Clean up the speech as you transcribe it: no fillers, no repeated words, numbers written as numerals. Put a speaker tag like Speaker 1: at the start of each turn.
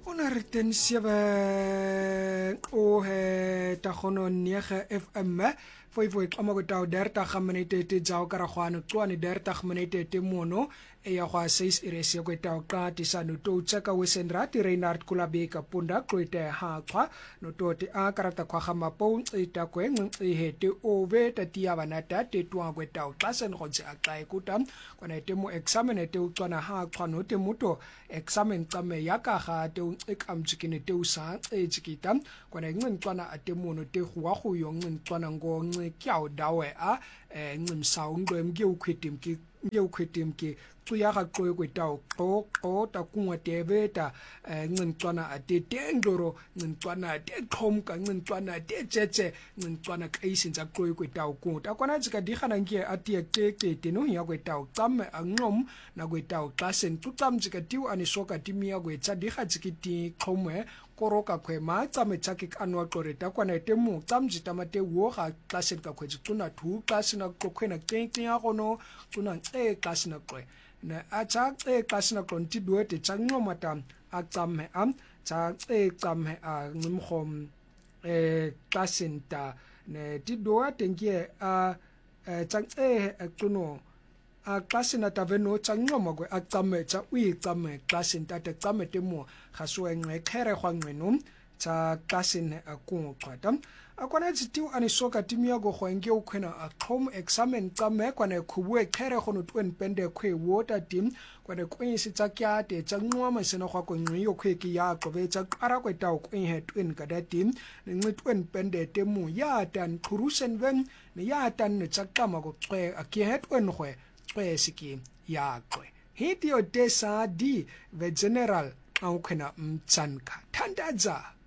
Speaker 1: 107 o he tagono 9 FM foi xama go taw 30 minute te jaw karagwana tswane 30 minute te mono e ya gwa 6 irese go taw ka tisano to tsaka wesenrati Reinhard Kulabeka punda kloite ha khwa no tote a karata khwa ga mapo ita kwe ngci hete ove tatia bana tate twa go taw tlasen go tsa ka ikuta kwana te mo examine te utswana ha khwa no te muto examine tsame ya ka ga te ikamtsikine te usa e tsikita kwana ngcintwana ate mono te gwa go yo ngcintwana ngo kyao dawe a ngimsa ungwemke ukhwetimke tsuya ga qoe kwetao qo ta kungwa tebeta ngcintwana ate tendoro ngcintwana ate qhomka ngcintwana ate tshetse ngcintwana kaisinza qoe kwetao ku ta kwana tsika digana ngie ate tete no ya kwetao tsamme angqom na kwetao klasen tutsamtsika tiu anisoka timia kwetsa diga tsikiti qhomwe koroka kwe ma tsame tsaki kanwa qoreta kwana temu tsamjita mate wo ga klasen ka khwetsi tsuna thu klasena qokhwena teng ya gono tsuna klasena qoe na a tsa klasena qonti duete tsangqomata a tsamme am tsa tsamme a ngimkhom klasenta ne ti doa tengie a tsang tsuno a klasena taveno tsangqoma kwe a tsamme tsa ui tsamme klasenta ta tsamme temu gaswe ngwe khere gwa ngwenum tsa klasene a kunqwata akwana tsitiu anisoka timia go khwenge ukhwena a qhom examen tsamme kwana khubwe khere gono twen pende khwe water team kwana kwisi tsa kyate tsa nqwama sena gwa ko ngwiyo khweki ya qobe tsa qara kweta ukwen he twen kada team ngi twen pende temu ya tan khurusen ven ne ya tan ne tsa kama go qwe akye he twen khwe qwe siki ya qwe hitio desa di the general aukhena mtsanka thandaza